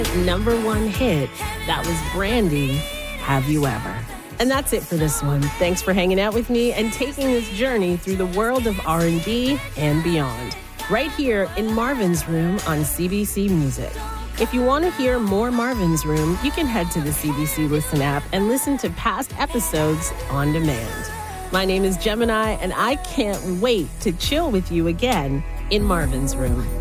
number one hit. That was Brandy, Have You Ever? And that's it for this one. Thanks for hanging out with me and taking this journey through the world of R&B and beyond. Right here in Marvin's Room on CBC Music. If you want to hear more Marvin's Room, you can head to the CBC Listen app and listen to past episodes on demand. My name is Gemini, and I can't wait to chill with you again in Marvin's Room.